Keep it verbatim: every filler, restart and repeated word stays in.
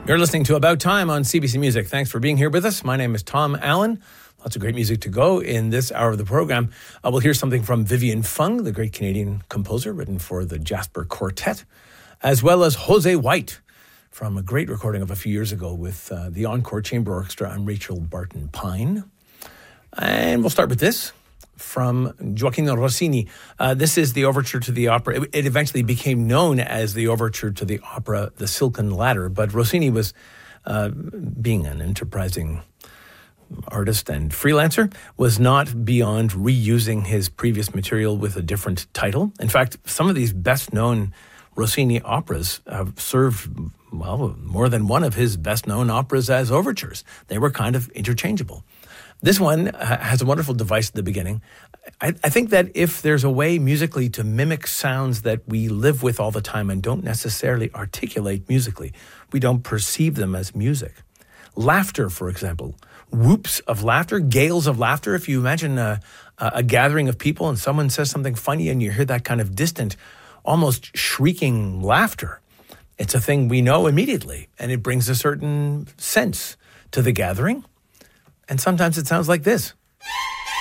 You're listening to About Time on C B C Music. Thanks for being here with us. My name is Tom Allen. Lots of great music to go in this hour of the program. Uh, we'll hear something from Vivian Fung, the great Canadian composer, written for the Jasper Quartet, as well as Jose White, from a great recording of a few years ago with uh, the Encore Chamber Orchestra and Rachel Barton Pine. And we'll start with this from Gioacchino Rossini. Uh, this is the overture to the opera. It, it eventually became known as the overture to the opera The Silken Ladder, but Rossini was, uh, being an enterprising artist and freelancer, was not beyond reusing his previous material with a different title. In fact, some of these best-known Rossini operas have served, well, more than one of his best-known operas as overtures. They were kind of interchangeable. This one has a wonderful device at the beginning. I, I think that if there's a way musically to mimic sounds that we live with all the time and don't necessarily articulate musically, we don't perceive them as music. Laughter, for example, whoops of laughter, gales of laughter. If you imagine a, a gathering of people and someone says something funny and you hear that kind of distant, almost shrieking laughter, it's a thing we know immediately, and it brings a certain sense to the gathering. And sometimes it sounds like this.